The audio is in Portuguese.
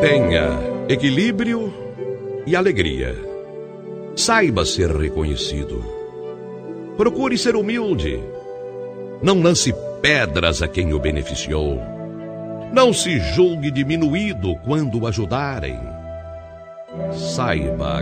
Tenha equilíbrio e alegria. Saiba ser reconhecido. Procure ser humilde. Não lance pedras a quem o beneficiou. Não se julgue diminuído quando o ajudarem. Saiba